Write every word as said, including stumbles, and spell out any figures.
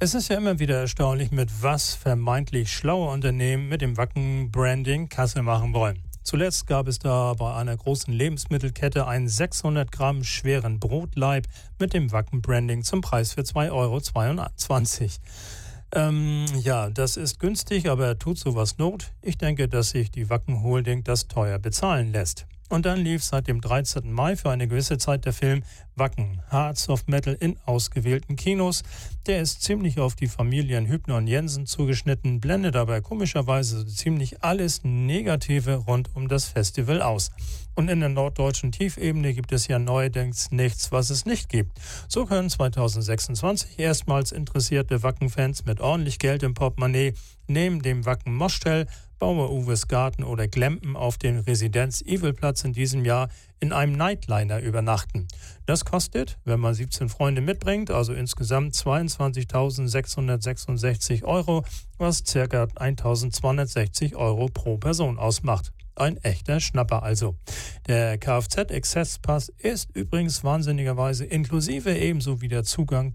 Es ist ja immer wieder erstaunlich, mit was vermeintlich schlaue Unternehmen mit dem Wacken-Branding Kasse machen wollen. Zuletzt gab es da bei einer großen Lebensmittelkette einen sechshundert Gramm schweren Brotlaib mit dem Wacken-Branding zum Preis für zwei Euro zweiundzwanzig. Ähm, ja, das ist günstig, aber tut sowas Not? Ich denke, dass sich die Wacken Holding das teuer bezahlen lässt. Und dann lief seit dem dreizehnten Mai für eine gewisse Zeit der Film Wacken, Hearts of Metal in ausgewählten Kinos. Der ist ziemlich auf die Familien Hübner und Jensen zugeschnitten, blendet aber komischerweise so ziemlich alles Negative rund um das Festival aus. Und in der norddeutschen Tiefebene gibt es ja neuerdings nichts, was es nicht gibt. So können zweitausendsechsundzwanzig erstmals interessierte Wacken-Fans mit ordentlich Geld im Portemonnaie neben dem Wacken Moschtel, Bauer Uwes Garten oder Glempen auf den Residenz-Evil-Platz in diesem Jahr in einem Nightliner übernachten. Das kostet, wenn man siebzehn Freunde mitbringt, also insgesamt zweiundzwanzigtausendsechshundertsechsundsechzig Euro, was ca. eintausendzweihundertsechzig Euro pro Person ausmacht. Ein echter Schnapper also. Der Kfz-Exzess-Pass ist übrigens wahnsinnigerweise inklusive, ebenso wie der Zugang